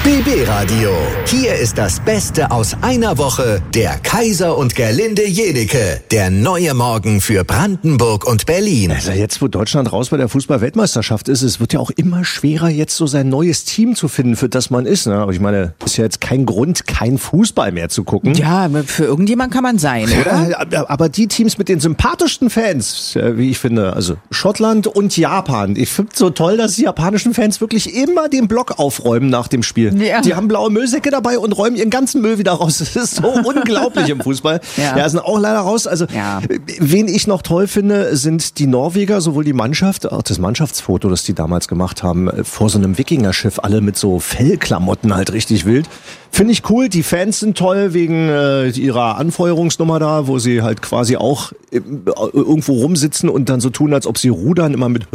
BB Radio. Hier ist das Beste aus einer Woche. Der Kaiser und Gerlinde Jenecke. Der neue Morgen für Brandenburg und Berlin. Also jetzt, wo Deutschland raus bei der Fußball-Weltmeisterschaft ist, es wird ja auch immer schwerer, jetzt so sein neues Team zu finden, für das man ist. Ne? Aber ich meine, ist ja jetzt kein Grund, kein Fußball mehr zu gucken. Ja, für irgendjemand kann man sein, oder? Ja, aber die Teams mit den sympathischsten Fans, wie ich finde, also Schottland und Japan. Ich finde es so toll, dass die japanischen Fans wirklich immer den Block aufräumen nach dem Spiel. Ja. Die haben blaue Müllsäcke dabei und räumen ihren ganzen Müll wieder raus. Das ist so unglaublich im Fußball. Ja, sind auch leider raus. Also, wen ich noch toll finde, sind die Norweger, sowohl die Mannschaft, auch das Mannschaftsfoto, das die damals gemacht haben, vor so einem Wikingerschiff, alle mit so Fellklamotten halt richtig wild. Finde ich cool. Die Fans sind toll wegen ihrer Anfeuerungsnummer da, wo sie halt quasi auch irgendwo rumsitzen und dann so tun, als ob sie rudern, immer mit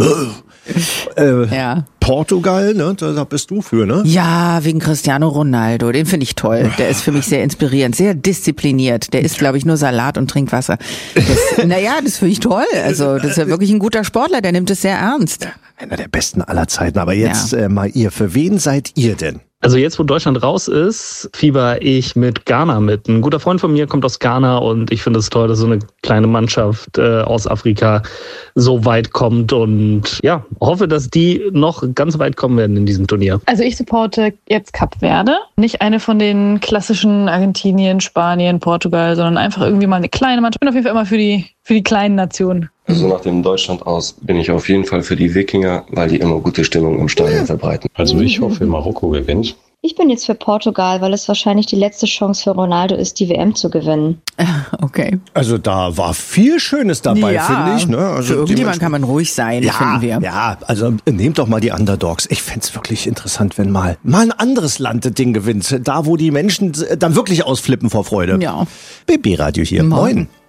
Portugal, ne? Da bist du für, ne? Ja, wegen Cristiano Ronaldo. Den finde ich toll. Der ist für mich sehr inspirierend, sehr diszipliniert. Der isst, glaube ich, nur Salat und trinkt Wasser. Das finde ich toll. Also, das ist ja wirklich ein guter Sportler. Der nimmt es sehr ernst. Einer der besten aller Zeiten. Aber jetzt mal ihr. Für wen seid ihr denn? Also jetzt, wo Deutschland raus ist, fieber ich mit Ghana mit. Ein guter Freund von mir kommt aus Ghana und ich finde es toll, dass so eine kleine Mannschaft aus Afrika so weit kommt und ja, hoffe, dass die noch ganz weit kommen werden in diesem Turnier. Also ich supporte jetzt Kap Verde. Nicht eine von den klassischen Argentinien, Spanien, Portugal, sondern einfach irgendwie mal eine kleine Mannschaft. Ich bin auf jeden Fall immer für die kleinen Nationen. Also nach dem Deutschland aus bin ich auf jeden Fall für die Wikinger, weil die immer gute Stimmung im Stadion verbreiten. Also ich hoffe, Marokko gewinnt. Ich bin jetzt für Portugal, weil es wahrscheinlich die letzte Chance für Ronaldo ist, die WM zu gewinnen. Okay. Also da war viel Schönes dabei, finde ich. Ne? Also für irgendjemand kann man ruhig sein, finden wir. Ja, also nehmt doch mal die Underdogs. Ich fänd's wirklich interessant, wenn mal ein anderes Land das Ding gewinnt. Da, wo die Menschen dann wirklich ausflippen vor Freude. Ja. BB Radio hier. Moin.